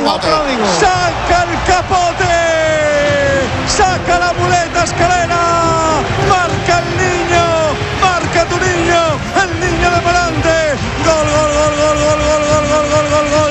capote. Saca el capote. Saca la muleta Escalera. Marca el niño. Marca tu niño. El niño de Morante. Gol, gol, gol, gol, gol, gol, gol, gol, gol, gol, gol.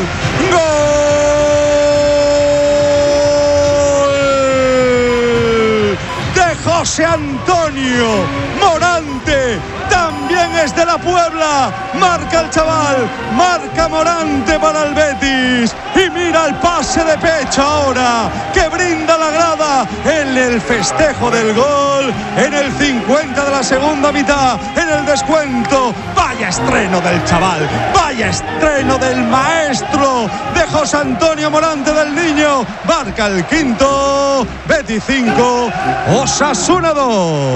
Gol de José Antonio Morante. También es de la Puebla. Marca el chaval. Marca Morante para el Betis. Y mira el pase de pecho ahora que brinda la grada en el festejo del gol. En el 50 de la segunda mitad. En el descuento. Vaya estreno del chaval. Vaya estreno del maestro de José Antonio Morante, del niño. Marca el quinto. Betis 5. Osasuna 2.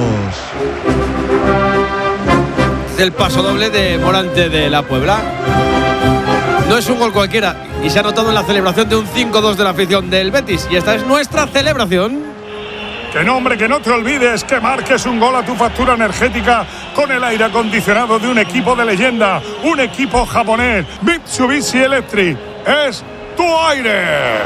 El paso doble de Morante de la Puebla. No es un gol cualquiera y se ha notado en la celebración de un 5-2 de la afición del Betis. Y esta es nuestra celebración. Que no, hombre, que no te olvides que marques un gol a tu factura energética con el aire acondicionado de un equipo de leyenda, un equipo japonés. Mitsubishi Electric es tu aire.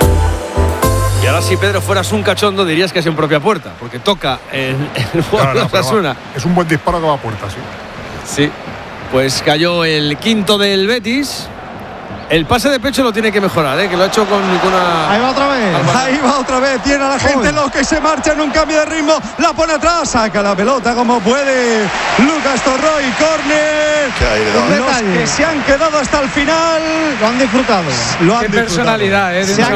Y ahora, si Pedro fueras un cachondo, dirías que es en propia puerta, porque toca en el juego de Osasuna. Es un buen disparo que va a puerta, sí. Sí, pues cayó el quinto del Betis. El pase de pecho lo tiene que mejorar, que lo ha hecho con una... Ahí va otra vez. Ahí va otra vez. Tiene a la gente lo que se marcha en un cambio de ritmo. La pone atrás. Saca la pelota como puede Lucas Torroy. Córner. Los que se han quedado hasta el final lo han disfrutado. Qué personalidad,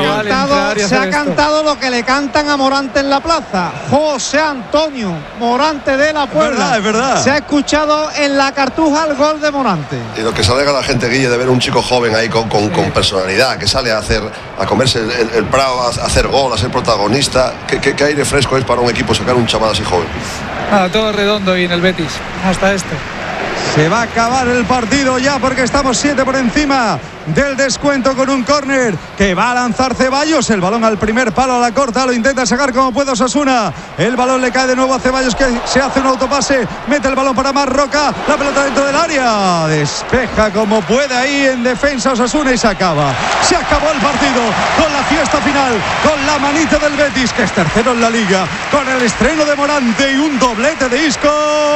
Se ha cantado lo que le cantan a Morante en la plaza. José Antonio Morante de la Puebla. Es verdad. Se ha escuchado en la Cartuja el gol de Morante. Y lo que se alegra a la gente, Guille, de ver un chico joven ahí con personalidad, que sale a comerse el prado, a hacer gol, a ser protagonista. ¿Qué aire fresco es para un equipo sacar un chaval así joven? Todo redondo y en el Betis, hasta este. Se va a acabar el partido ya porque estamos 7 por encima del descuento con un córner que va a lanzar Ceballos. El balón al primer palo, a la corta, lo intenta sacar como puede Osasuna. El balón le cae de nuevo a Ceballos, que se hace un autopase, mete el balón para Marroca, la pelota dentro del área, despeja como puede ahí en defensa Osasuna y se acaba. Se acabó el partido con la fiesta final, con la manita del Betis, que es tercero en la liga, con el estreno de Morante y un doblete de Isco.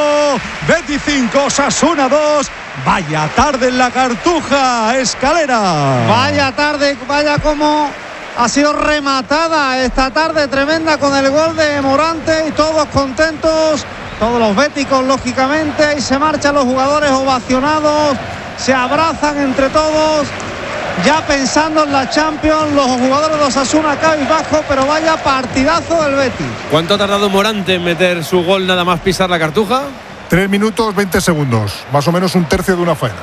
Betis 5, Osasuna 2. Vaya tarde en la Cartuja, Escalera. Vaya tarde, vaya como ha sido rematada esta tarde tremenda con el gol de Morante y todos contentos, todos los béticos lógicamente, y se marchan los jugadores ovacionados, se abrazan entre todos, ya pensando en la Champions, los jugadores de Osasuna cabizbajo, pero vaya partidazo del Betis. ¿Cuánto ha tardado Morante en meter su gol nada más pisar la Cartuja? 3 minutos 20 segundos, más o menos un tercio de una faena.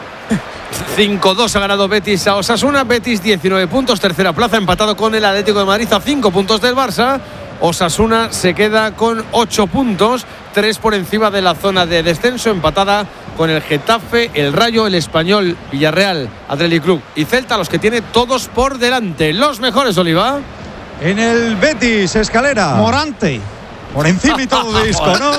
5-2 ha ganado Betis a Osasuna. Betis 19 puntos, tercera plaza, empatado con el Atlético de Madrid a 5 puntos del Barça. Osasuna se queda con 8 puntos, 3 por encima de la zona de descenso, empatada con el Getafe, el Rayo, el Español, Villarreal, Athletic Club y Celta, los que tiene todos por delante. Los mejores, Oliva. En el Betis, Escalera. Morante. Por encima y todo de Isco, ¿no?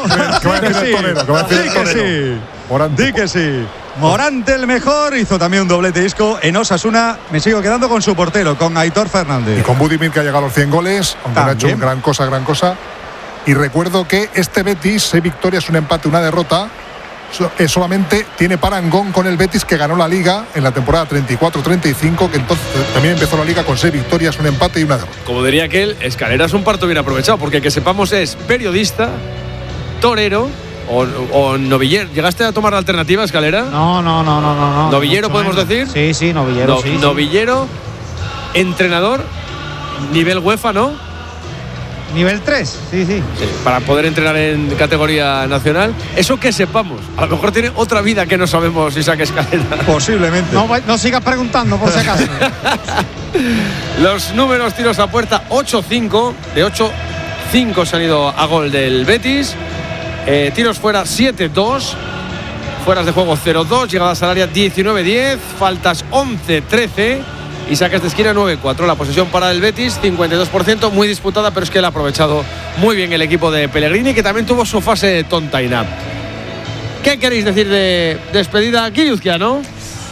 Di que sí. Morante el mejor, hizo también un doblete Isco. En Osasuna me sigo quedando con su portero, con Aitor Fernández. Y con Budimir, que ha llegado a los 100 goles, aunque no ha hecho gran cosa. Y recuerdo que este Betis, 6 victorias, un empate, una derrota, solamente tiene parangón con el Betis, que ganó la Liga en la temporada 34-35, que entonces también empezó la Liga con 6 victorias, un empate y una derrota. Como diría aquel, Escalera es un parto bien aprovechado, porque que sepamos es periodista, torero o novillero. ¿Llegaste a tomar la alternativa, Escalera? No. ¿Novillero podemos decir? Sí, novillero. Novillero, entrenador, nivel UEFA, ¿no? Nivel 3, sí. Para poder entrenar en categoría nacional. Eso que sepamos. A lo mejor tiene otra vida que no sabemos, Isaac Escalera. Posiblemente. No sigas preguntando, por si acaso. Los números: tiros a puerta 8-5. De 8-5 se han ido a gol del Betis. Tiros fuera 7-2. Fueras de juego 0-2. Llegadas al área 19-10. Faltas 11-13. Y saques de esquina 9-4. La posesión para el Betis, 52%, muy disputada, pero es que la ha aprovechado muy bien el equipo de Pellegrini, que también tuvo su fase tontaina. ¿Qué queréis decir de despedida, Guille Uzquiano?